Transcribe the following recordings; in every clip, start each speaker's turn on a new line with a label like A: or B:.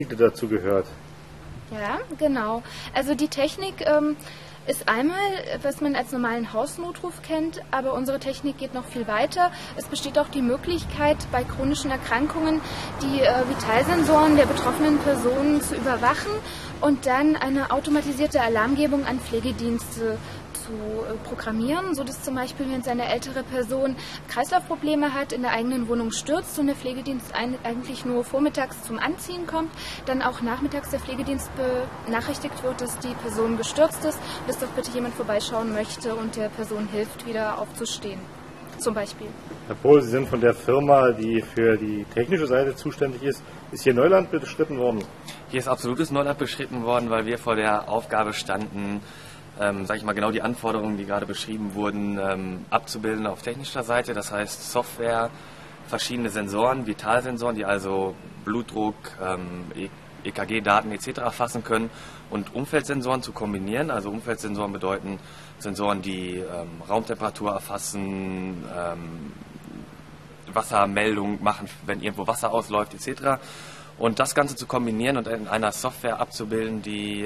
A: dazu gehört.
B: Ja, genau. Also die Technik ist einmal, was man als normalen Hausnotruf kennt, aber unsere Technik geht noch viel weiter. Es besteht auch die Möglichkeit, bei chronischen Erkrankungen die Vitalsensoren der betroffenen Personen zu überwachen und dann eine automatisierte Alarmgebung an Pflegedienste zu programmieren, sodass zum Beispiel, wenn eine ältere Person Kreislaufprobleme hat, in der eigenen Wohnung stürzt und der Pflegedienst eigentlich nur vormittags zum Anziehen kommt, dann auch nachmittags der Pflegedienst benachrichtigt wird, dass die Person gestürzt ist, dass doch bitte jemand vorbeischauen möchte und der Person hilft, wieder aufzustehen, zum Beispiel.
A: Herr Pohl, Sie sind von der Firma, die für die technische Seite zuständig ist. Ist hier Neuland beschritten worden?
C: Hier ist absolutes Neuland beschritten worden, weil wir vor der Aufgabe standen, genau die Anforderungen, die gerade beschrieben wurden, abzubilden auf technischer Seite. Das heißt Software, verschiedene Sensoren, Vitalsensoren, die also Blutdruck, EKG-Daten etc. erfassen können und Umfeldsensoren zu kombinieren. Also Umfeldsensoren bedeuten Sensoren, die Raumtemperatur erfassen, Wassermeldung machen, wenn irgendwo Wasser ausläuft etc. Und das Ganze zu kombinieren und in einer Software abzubilden, die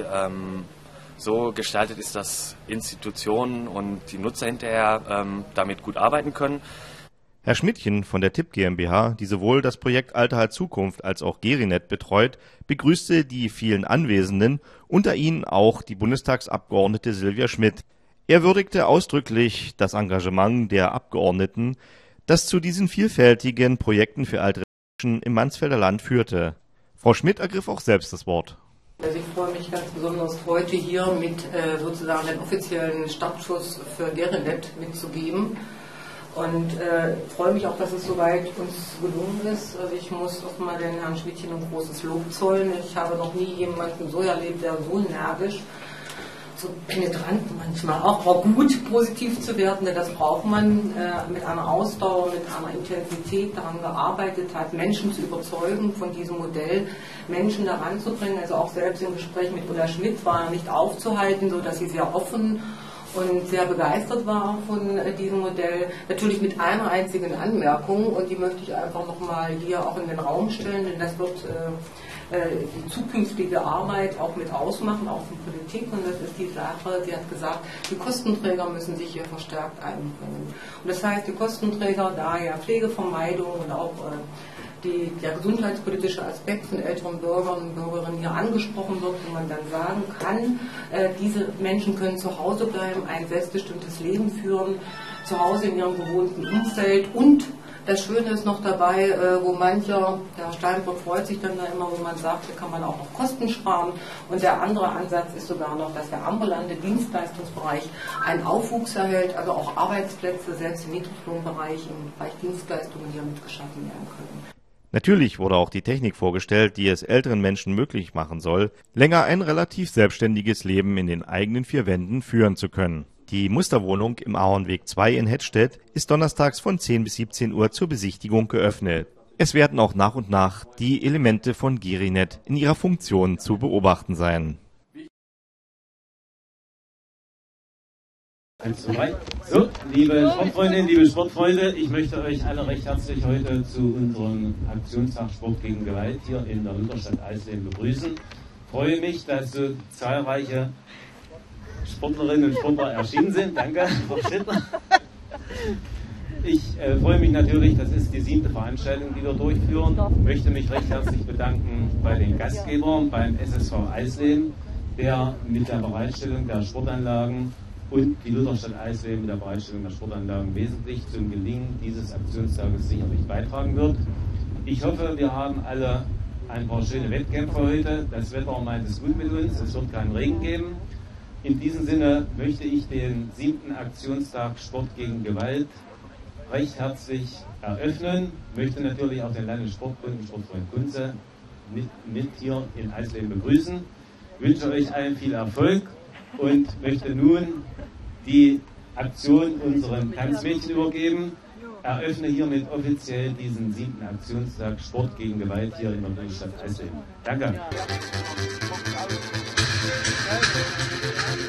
C: so gestaltet ist, dass Institutionen und die Nutzer hinterher damit gut arbeiten können.
D: Herr Schmidtchen von der TIP GmbH, die sowohl das Projekt Alterhalt Zukunft als auch Gerinet betreut, begrüßte die vielen Anwesenden, unter ihnen auch die Bundestagsabgeordnete Silvia Schmidt. Er würdigte ausdrücklich das Engagement der Abgeordneten, das zu diesen vielfältigen Projekten für ältere Menschen im Mansfelder Land führte. Frau Schmidt ergriff auch selbst das Wort.
E: Also ich freue mich ganz besonders, heute hier mit sozusagen den offiziellen Startschuss für Gerinet mitzugeben und freue mich auch, dass es soweit uns gelungen ist. Also ich muss auch mal den Herrn Schmidtchen ein großes Lob zollen. Ich habe noch nie jemanden so erlebt, der so energisch, so penetrant manchmal auch, war gut, positiv zu werden, denn das braucht man mit einer Ausdauer, mit einer Intensität daran gearbeitet hat, Menschen zu überzeugen von diesem Modell, Menschen daran zu bringen. Also auch selbst im Gespräch mit Ulla Schmidt war nicht aufzuhalten, so dass sie sehr offen und sehr begeistert war von diesem Modell. Natürlich mit einer einzigen Anmerkung und die möchte ich einfach nochmal hier auch in den Raum stellen, denn das wird die zukünftige Arbeit auch mit ausmachen, auch von Politik, und das ist die Sache, sie hat gesagt, die Kostenträger müssen sich hier verstärkt einbringen. Und das heißt, die Kostenträger, da ja Pflegevermeidung und auch der gesundheitspolitische Aspekt von älteren Bürgern und Bürgerinnen hier angesprochen wird, wo man dann sagen kann, diese Menschen können zu Hause bleiben, ein selbstbestimmtes Leben führen, zu Hause in ihrem gewohnten Umfeld, und das Schöne ist noch dabei, wo mancher, der Steinbrück freut sich dann da immer, wo man sagt, hier kann man auch noch Kosten sparen. Und der andere Ansatz ist sogar noch, dass der ambulante Dienstleistungsbereich einen Aufwuchs erhält, also auch Arbeitsplätze, selbst im Niedriglohnbereich, im Bereich Dienstleistungen hier mitgeschaffen werden können.
D: Natürlich wurde auch die Technik vorgestellt, die es älteren Menschen möglich machen soll, länger ein relativ selbstständiges Leben in den eigenen vier Wänden führen zu können. Die Musterwohnung im Ahornweg 2 in Hettstedt ist donnerstags von 10 bis 17 Uhr zur Besichtigung geöffnet. Es werden auch nach und nach die Elemente von Gerinet in ihrer Funktion zu beobachten sein.
F: So, liebe Sportfreundinnen, liebe Sportfreunde, ich möchte euch alle recht herzlich heute zu unserem Aktionstag Sport gegen Gewalt hier in der Lutherstadt Eisleben begrüßen. Ich freue mich, dass so zahlreiche Sportlerinnen und Sportler erschienen sind. Danke, Frau Schnittler. Ich freue mich natürlich, das ist die 7. Veranstaltung, die wir durchführen. Ich möchte mich recht herzlich bedanken bei den Gastgebern, beim SSV Eisleben, der mit der Bereitstellung der Sportanlagen und die Lutherstadt Eisleben mit der Bereitstellung der Sportanlagen wesentlich zum Gelingen dieses Aktionstages sicherlich beitragen wird. Ich hoffe, wir haben alle ein paar schöne Wettkämpfe heute. Das Wetter meint es gut mit uns, es wird keinen Regen geben. In diesem Sinne möchte ich den 7. Aktionstag Sport gegen Gewalt recht herzlich eröffnen. Ich möchte natürlich auch den Landessportbund und Sportfreund Kunze mit hier in Eisleben begrüßen. Ich wünsche euch allen viel Erfolg und möchte nun die Aktion unserem Tanzmädchen übergeben. Eröffne hiermit offiziell diesen 7. Aktionstag Sport gegen Gewalt hier in der Bundesstadt Eisleben. Danke.